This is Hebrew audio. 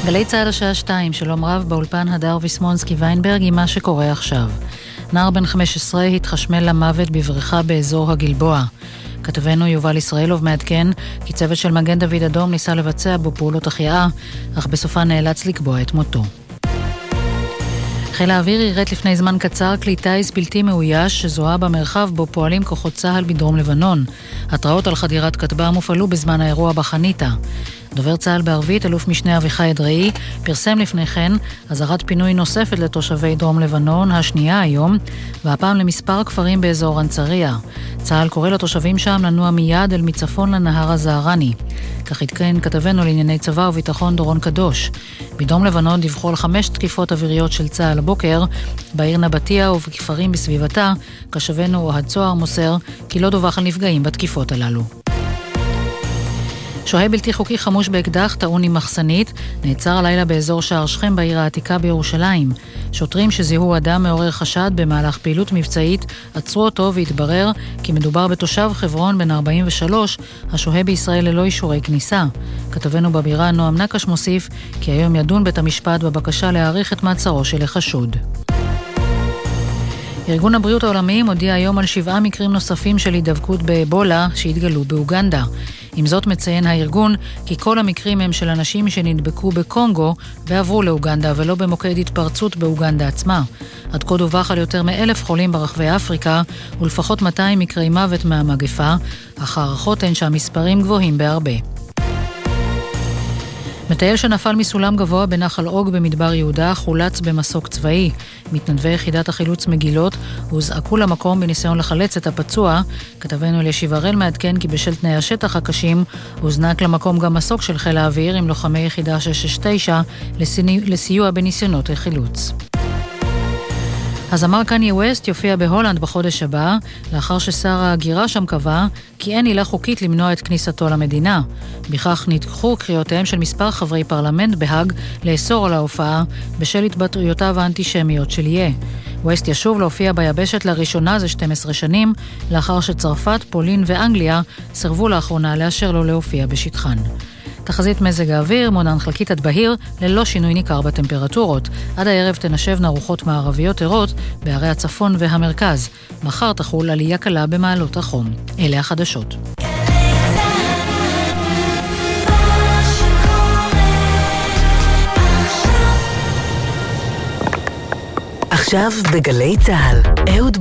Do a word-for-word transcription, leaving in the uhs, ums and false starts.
גלי צהל השעה שתיים, שלום רב באולפן הדר ויסמונסקי ויינברג עם מה שקורה עכשיו. נער בן חמש עשרה התחשמל למוות בבריכה באזור הגלבוע. כתבנו יובל ישראלוב מעדכן כי צוות של מגן דוד אדום ניסה לבצע בו פעולות החייאה, אך בסופה נאלץ לקבוע את מותו. חיל האוויר יראת לפני זמן קצר כלי טיס בלתי מאויש שזוהה במרחב בו פועלים כוחות צהל בדרום לבנון. התראות על חדירת כטב"ם הופעלו בזמן האירוע בחניתה. דובר צהל בערבית, אלוף משנה אביחי אדראי, פרסם לפני כן אזהרת פינוי נוספת לתושבי דרום לבנון, השנייה היום, והפעם למספר כפרים באזור אנצריה. צהל קורא לתושבים שם לנוע מיד אל מצפון לנהר הזהרני. כך התקן כתבנו לענייני צבא וביטחון דורון קדוש. בדרום לבנון דיווחו על חמש תקיפות אוויריות של צהל הבוקר, בעיר נבטיה ובכפרים בסביבתה. כשבנו אוהד צוהר מוסר כי לא דווח על נפגעים בתקיפות הללו. שוהה בלתי חוקי חמוש באקדח טעון עם מחסנית נעצר הלילה באזור שער שכם בעיר העתיקה בירושלים. שוטרים שזיהו אדם מעורר חשד במהלך פעילות מבצעית עצרו אותו והתברר כי מדובר בתושב חברון בן ארבעים ושלוש השוהה בישראל ללא אישורי כניסה. כתבנו בבירה נועם נקש מוסיף כי היום ידון בית המשפט בבקשה להאריך את מעצרו של החשוד. ארגון הבריאות העולמי מודיע היום על שבעה מקרים נוספים של הידבקות באבולה שהתגלו באוגנדה. עם זאת מציין הארגון כי כל המקרים הם של אנשים שנדבקו בקונגו ועברו לאוגנדה ולא במוקד התפרצות באוגנדה עצמה. עד כה דווח על יותר מאלף חולים ברחבי אפריקה ולפחות מאתיים מקרי מוות מהמגפה, אך הערכות הן שהמספרים גבוהים בהרבה. מטייל שנפל מסולם גבוה בנחל אוג במדבר יהודה חולץ במסוק צבאי. מתנדבי יחידת החילוץ מגילות הוזעקו למקום בניסיון לחלץ את הפצוע. כתבנו אלישיב הראל מעדכן כי בשל תנאי השטח הקשים הוזנק למקום גם מסוק של חיל האוויר עם לוחמי יחידה שש שש תשע לסיוע בניסיונות החילוץ. הזמר קניה ווסט יופיע בהולנד בחודש הבא, לאחר ששר ההגירה שם קבע כי אין עילה חוקית למנוע את כניסתו למדינה. בכך נדחו קריאותיהם של מספר חברי פרלמנט בהאג לאסור על ההופעה בשל התבטאויותיו האנטישמיות של יהיה. ווסט ישוב להופיע ביבשת לראשונה זה שתים עשרה שנים, לאחר שצרפת, פולין ואנגליה סרבו לאחרונה לאשר לו להופיע בשטחן. תחזית מזג האוויר, מונן חלקית עד בהיר, ללא שינוי ניכר בטמפרטורות. עד הערב תנשבנה רוחות מערביות ערות בערי הצפון והמרכז. מחר תחול עלייה קלה במעלות החום. אלה החדשות. עכשיו בגלי צהל, אהוד